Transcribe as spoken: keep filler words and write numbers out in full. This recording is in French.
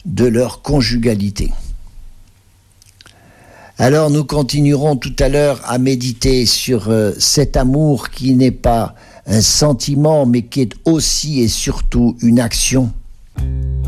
de leur conjugalité. Alors nous continuerons tout à l'heure à méditer sur euh, cet amour qui n'est pas un sentiment mais qui est aussi et surtout une action.